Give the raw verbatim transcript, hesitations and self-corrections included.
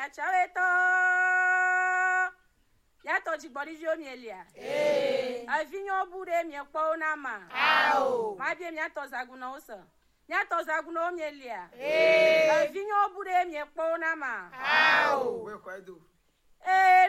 chaweto ya to jigbori jo mielia eh avinyo bure mi po na ma ao ma bi mi ato zaguna osa ya to zaguna mielia eh avinyo bure mi po na ma ao eh